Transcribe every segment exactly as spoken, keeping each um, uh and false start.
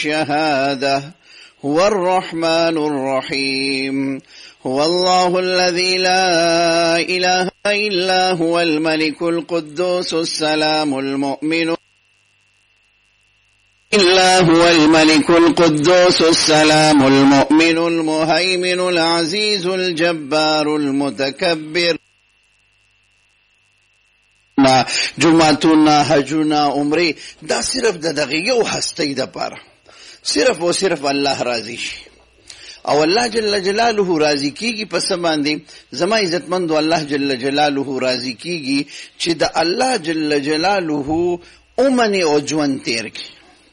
الشهادة هو الرحمن الرحيم هو الله الذي لا إله إلا هو الملك القدوس السلام المؤمن إلا هو الملك القدوس السلام المؤمن المهيمن العزيز الجبار المتكبر. جمعتنا حجنا عمره دا صرف د دغه یو هستی د پاره صرف او صرف الله راضي شي او الله جل جلاله راضي کیږي پس باندې زما عزتمند الله جل جلاله راضي کیږي چې د الله جل جلاله اومنه او ژوند تیر کی.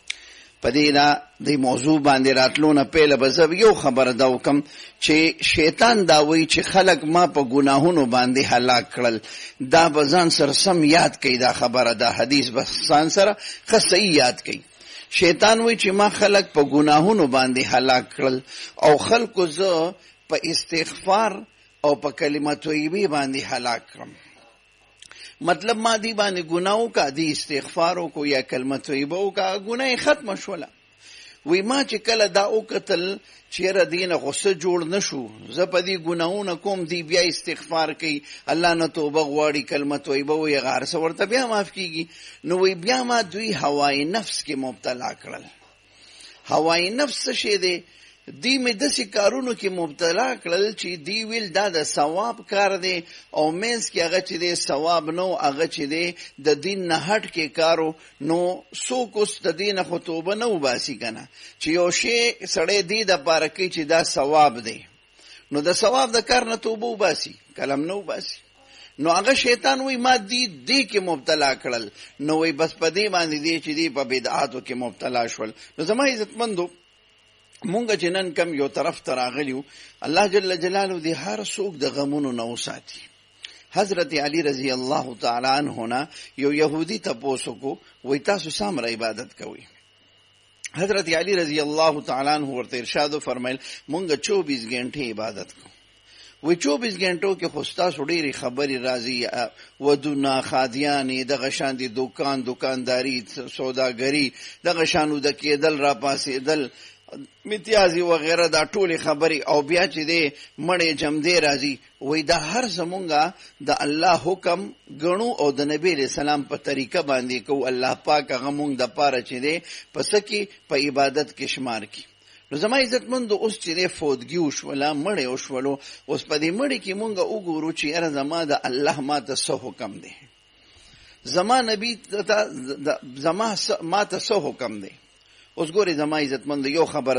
پدې دا د موضوع باندې راتلو نه پهله به زه یو خبره دا وکم چې شیطان دا وایي چې خلک ما په ګناهونو باندې هلاک کړل. دا به ځان سره سم یاد کوي دا خبره، دا حدیث به ځان سره ښه صحیح یاد کوي. شیطان وایي چې ما خلک په ګناهونو باندې هلاک کړل او خلکو زه په استغفار او په کلمه طیبه باندې هلاک کړم. مطلب ما دی باندې ګناو کا دی استغفارو کو یا کلمه طیبه کا ګناه ختم شوله. وی ما چې کله دا او قتل چیرې دینه غصه جوړ نشو، زه په دې ګناونه کوم دی بیا استغفار کوي، الله نه توبه غواړي، کلمه طیبه وی غار سره ورته بیا معاف کیږي. نو وی بیا ما دوی هوای نفس کې مبتلا کړل. هوای نفس شه دی دی می دسی کارونو کې مبتلا کړل چې دی ویل دا د ثواب کار دی او مینس کې هغه چې دی ثواب نو، هغه چې دی د دین نه هټ کې کارو نو څوک اوس د دین خو توبه نه وباسي کنه چې یو شی سړی دی د پاره کوي چې دا ثواب دی نو د ثواب د کار نه توبه وباسي، کلم نه وباسي. نو هغه شیطان وی ما دی دی کې مبتلا کړل. نو وی بس په دې باندې دی چې دی په بدعاتو کې مبتلا شول. نو زما عزتمندو مونږ چې نن کم یو طرف ته راغلیو، الله جل جلاله دې هر څوک د غمونو نه وساتي. حضرت علی رضی الله تعالی عنہ نه یو يهودي تاسو کو وای تاسو سم را عبادت کوئ. حضرت علی رضی الله تعالی عنہ ورته ارشاد فرمایل مونږ چوبیس غنټه عبادت کوو. وی چوبیس غنټو کې خوستا سړي خبري راځي ودونه خادیانی د غشان دي دکان دکانداری سوداګری د غشانو د کېدل را پاسېدل امتیازي وغیرہ دا ټول خبري او بیا چې دې مړې جمدې راځي. وای دا هر زمونږه د الله حکم غنو او د نبی له سلام په طریقه باندې کو. الله پاک هغه مونږ د پاره چې دې پس کې په عبادت کې شمار کی. نو زما عزتمند اوس چې فوتګي وشوله مړې وشولو، اوس په دې مړې کې مونږ وګورو چې اره زما د الله ماته څه حکم دی، زما نبی ته زما ماته څه حکم دی. اوس ګورې زما عزتمند یو خبر